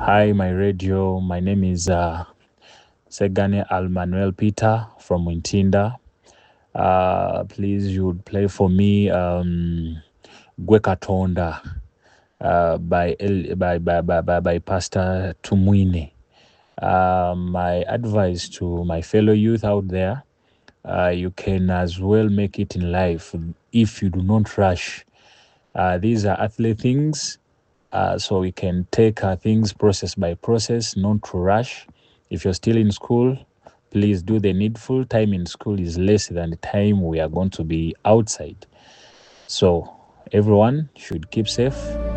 Hi, my radio. My name is Segane Almanuel Peter from Wintinda. Please, you would play for me Gwekatonda by Pastor Tumwine. My advice to my fellow youth out there, you can as well make it in life if you do not rush. These are earthly things, so we can take things process by process, not to rush. If you're still in school, please do the needful. Time in school is less than the time we are going to be outside. So everyone should keep safe.